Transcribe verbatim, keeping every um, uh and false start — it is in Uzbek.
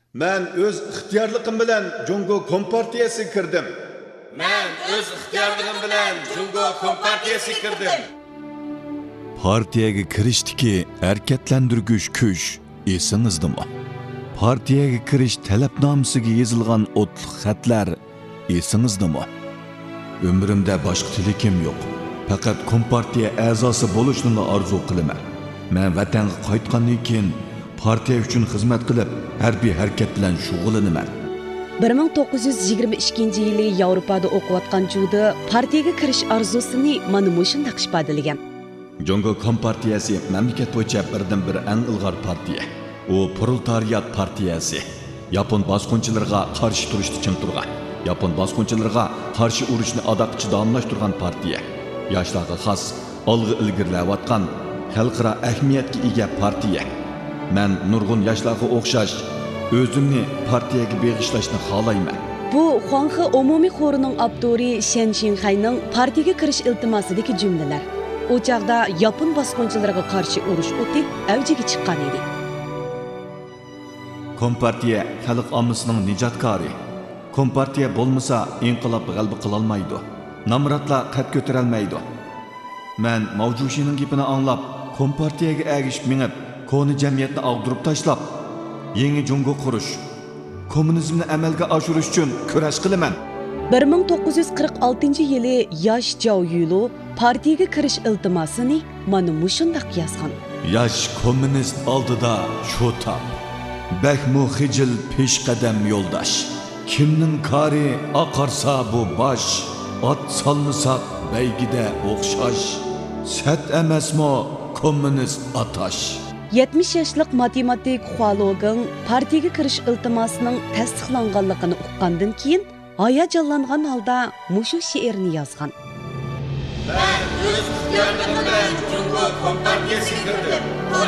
Men öz ixtiyorligim bilan Jungo Kompartiyasiga kirdim. Men öz ixtiyorligim bilan Jungo Kompartiyasiga kirdim. Partiyaga kirishdiki harakatlantirgich kuch esingizdami? Partiyaga kirish talabnomasiga yozilgan o'tliq xatlar esingizdami? Umrimda boshqa tilakim yo'q. Faqat Kompartiya a'zosi bo'lishni orzu qilaman. Men vatanga qaytgandan keyin partiya uchun xizmat qilib, harbiy harakat bilan shug'ullanaman. bir ming to'qqiz yuz yigirma ikkinchi yili Yevropada o'qiyotgan chog'da partiyaga kirish orzusini mana shunday ifodalagan. Jungo Kompartiyasi mamlakat bo'yicha birdan bir eng ilg'or partiya. U proletariat partiyasi. Yapon bosqinchilariga qarshi turishni ching turgan. Yapon bosqinchilariga qarshi urushni adoqchi davomlashtirgan partiya. Yoshlarga xos, olg'a ilgirlayotgan, xalqaro ahamiyatga ega partiya. Men nurg'un yoshlarga o'xshash o'zimni partiyaga beg'ishlashni xohlayman. Bu Xuanxe umumiy xorining avtori Shen Xinhayning partiyaga kirish iltimosidagi jumlalar. O chaqda Yapon bosqinchilariga qarshi urush o'ti avjiga chiqqan edi. Kompartiya xalq ommasining nijotkori. Kompartiya bo'lmasa inqilob g'alaba qila olmaydi. Namratlar qad ko'tara olmaydi. Men Mavjushining gapini anglab, Kompartiyaga ergishib minib, koni jamiyatni ag'dirib tashlab, yangi Jungo qurish, kommunizmni amalga oshirish uchun kurash qilaman. bir ming to'qqiz yuz qirq oltinchi yili yosh Zhao Yulo partiyaga kirish iltimosini mana shunday yozgan. Yosh kommunist oldida shu tap. Bakmu xijil peshqadam yo'ldosh. Kimning kari oqarsa bu bosh, ot solmasak baygida o'xshash. Sat emasmi kommunist atash. yetmish yoshlik matematik Hualogeng partiyaga kirish iltimosining tasdiqlanganligini uqqandan keyin hayajonlangan holda mushu she'rni yozgan. Men öz ixtiyorligim bilan Jungo Kompartiyasiga kirdim.